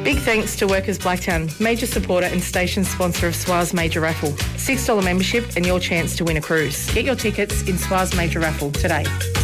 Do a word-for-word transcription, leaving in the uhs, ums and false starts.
Big thanks to Workers Blacktown, major supporter and station sponsor of S W A's Major Raffle. six dollars membership and your chance to win a cruise. Get your tickets in S W A's Major Raffle today.